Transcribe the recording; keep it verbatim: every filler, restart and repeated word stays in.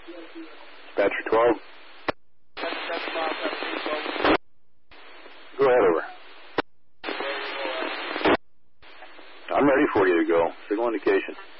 Dispatcher twelve. Go ahead, over. I'm ready for you to go. Signal indication.